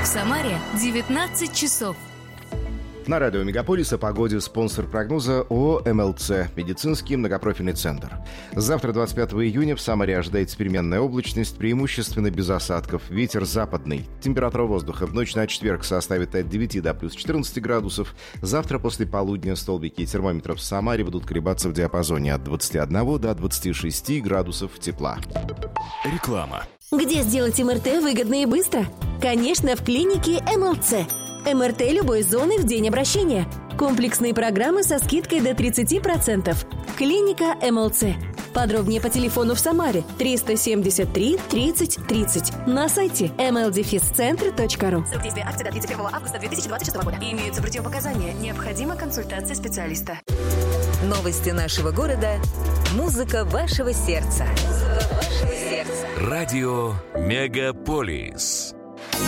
Самаре 19 часов. На радио «Мегаполис» о погоде спонсор прогноза ООО «МЛЦ» – медицинский многопрофильный центр. Завтра, 25 июня, в Самаре ожидается переменная облачность, преимущественно без осадков. Ветер западный. Температура воздуха в ночь на четверг составит от 9 до плюс 14 градусов. Завтра после полудня столбики термометров в Самаре будут колебаться в диапазоне от 21 до 26 градусов тепла. Реклама. Где сделать МРТ выгодно и быстро? Конечно, в клинике МЛЦ. МРТ любой зоны в день обращения. Комплексные программы со скидкой до 30%. Клиника МЛЦ. Подробнее по телефону в Самаре 373 30 30. На сайте mldefiscentr.ru. Срок действия акции до 31 августа 2026 года. Имеются противопоказания. Необходима консультация специалиста. Новости нашего города. Музыка вашего сердца. Радио «Мегаполис».